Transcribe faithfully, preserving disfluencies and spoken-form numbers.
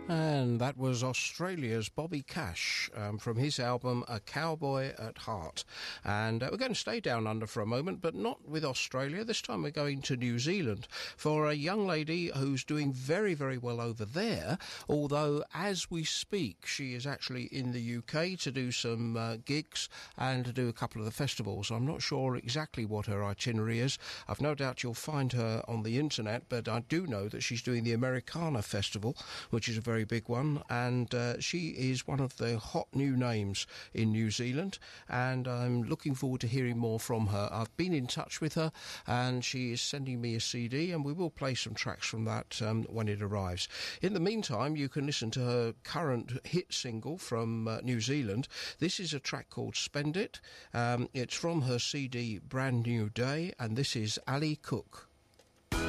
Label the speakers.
Speaker 1: And that was Australia's Bobby Cash um, from his album A Cowboy at Heart. And uh, we're going to stay down under for a moment, but not with Australia. This time we're going to New Zealand for a young lady who's doing very, very well over there, although as we speak she is actually in the U K to do some uh, gigs and to do a couple of the festivals. I'm not sure exactly what her itinerary is. I've no doubt you'll find her on the internet, but I do know that she's doing the Americana Festival, which is a very big one, and uh, she is one of the hot new names in New Zealand, and I'm looking forward to hearing more from her. I've been in touch with her and she is sending me a C D, and we will play some tracks from that um, when it arrives. In the meantime, you can listen to her current hit single from uh, New Zealand. This is a track called Spend It. Um, it's from her C D Brand New Day, and this is Ali Cook.